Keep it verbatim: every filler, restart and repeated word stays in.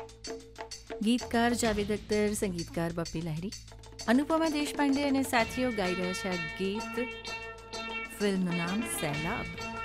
ગીતકાર જાવેદ અખ્તર, સંગીતકાર બપ્પી લહેરી, અનુપમા દેશપાંડે અને સાથીઓ ગાઈ રહ્યા છે આ ગીત. ફિલ્મનું નામ સૈલાબ.